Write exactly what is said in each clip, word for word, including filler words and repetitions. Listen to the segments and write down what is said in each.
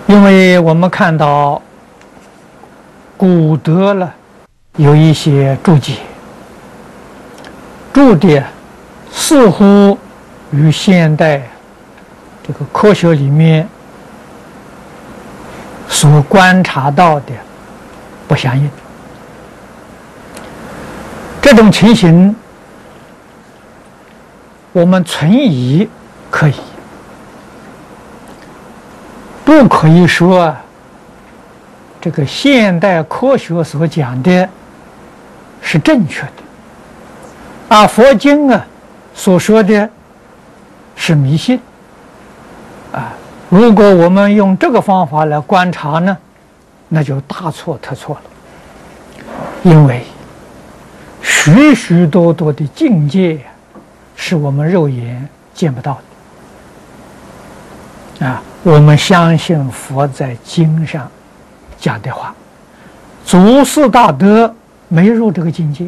因为我们看到古德了有一些注解，注的似乎与现代这个科学里面所观察到的不相应。这种情形，我们存疑可以，不可以说这个现代科学所讲的是正确的，而佛经啊所说的是迷信啊。如果我们用这个方法来观察呢，那就大错特错了。因为许许多多的境界是我们肉眼见不到的啊。我们相信佛在经上讲的话，祖师大德没入这个境界，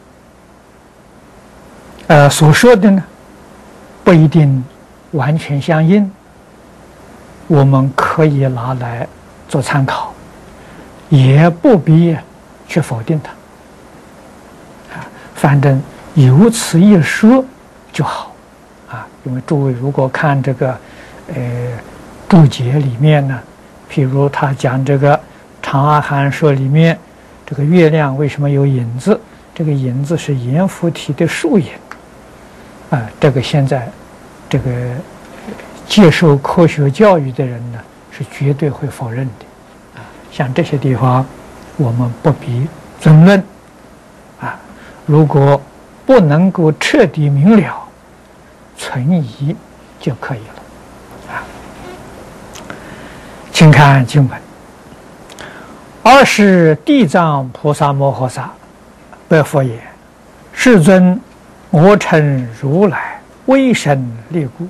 呃，所说的呢不一定完全相应，我们可以拿来做参考，也不必去否定它啊。反正有此一说就好啊。因为诸位如果看这个呃注解里面呢，譬如他讲这个《长阿含说》里面，这个月亮为什么有影子？这个影子是阎浮提的树影啊。这个现在这个接受科学教育的人呢，是绝对会否认的啊。像这些地方，我们不必争论啊。如果不能够彻底明了，存疑就可以了啊。请看经文：尔时地藏菩萨摩诃萨白佛言：“世尊，我乘如来威神力故，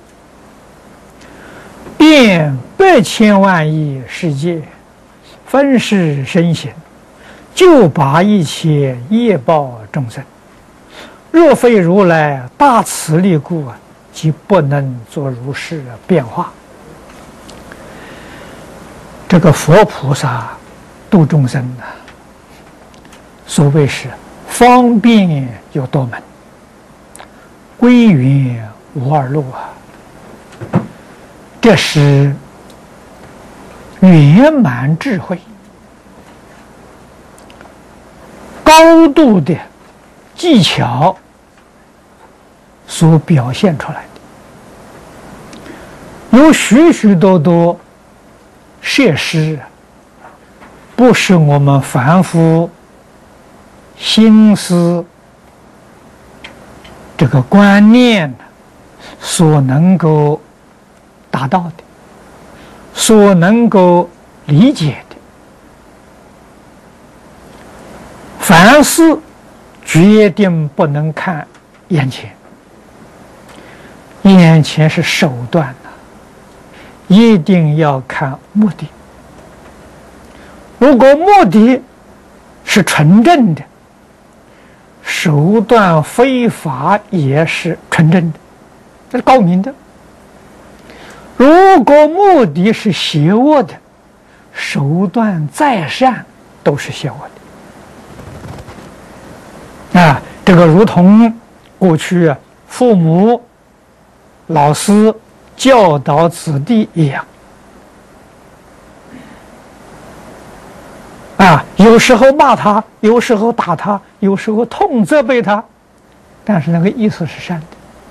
遍百千万亿世界，分世身形，救拔一切业报众生。若非如来大慈力故，即不能作如是变化。”这个佛菩萨度众生呢，所谓是方便有多门，归元无二路啊。这是圆满智慧、高度的技巧所表现出来的，有许许多多设施，不是我们凡夫心思这个观念所能够达到的，所能够理解的。凡事决定不能看眼前，眼前是手段呐，一定要看目的。如果目的是纯正的，手段非法也是纯正的，这是高明的。如果目的是邪恶的，手段再善都是邪恶的啊。这个如同过去啊，父母、老师教导子弟一样啊，有时候骂他，有时候打他，有时候痛责备他，但是那个意思是善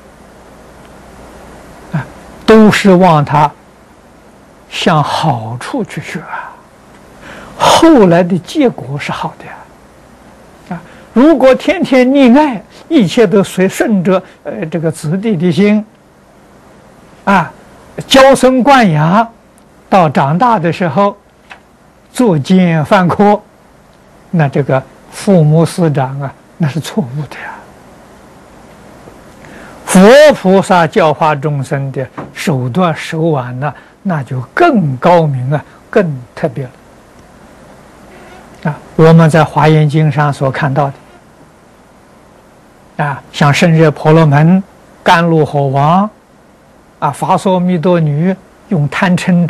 的啊，都是望他向好处去学啊，后来的结果是好的啊。如果天天溺爱，一切都随顺着呃这个子弟的心啊，娇生惯养，到长大的时候作奸犯科，那这个父母师长啊，那是错误的呀。佛菩萨教化众生的手段手腕呢，那就更高明啊，更特别了啊。我们在华严经上所看到的啊，像胜热婆罗门、甘露火王啊，法梭弥多女用贪嗔